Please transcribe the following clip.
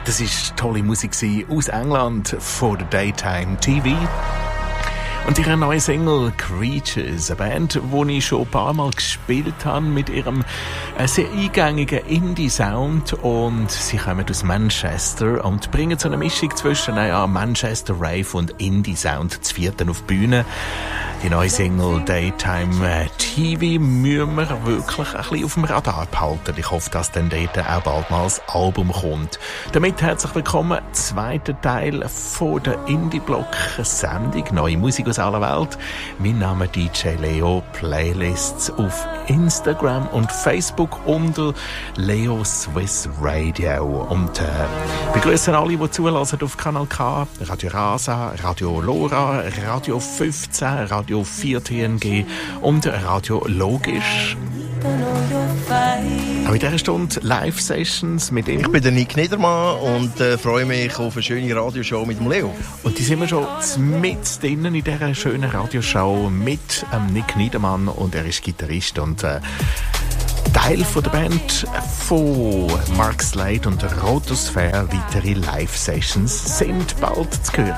Das war tolle Musik aus England von der Daytime TV. Und ihre neue Single Creatures, eine Band, die ich schon ein paar Mal gespielt habe, mit ihrem sehr eingängigen Indie-Sound. Und sie kommen aus Manchester und bringen so eine Mischung zwischen Manchester Rave und Indie-Sound zu vierten auf die Bühne. Die neue Single Daytime TV müssen wir wirklich ein bisschen auf dem Radar behalten. Ich hoffe, dass dann dort auch bald mal das Album kommt. Damit herzlich willkommen, zweiter Teil von der Indie-Block-Sendung. Neue Musik aus aller Welt. Mein Name ist DJ Leo. Playlists auf Instagram und Facebook unter Leo Swiss Radio. Und begrüßen alle, die zulassen auf Kanal K, Radio Rasa, Radio Lora, Radio 15, Radio 4 TNG und Radio Logisch. Auch in dieser Stunde Live-Sessions mit ihm. Ich bin der Nick Niedermann und freue mich auf eine schöne Radioshow mit dem Leo. Und die sind wir schon mit drinnen in dieser schönen Radioshow mit Nick Niedermann, und er ist Gitarrist und Teil von der Band von Mark Slade und Rotosphäre. Weitere Live-Sessions sind bald zu hören.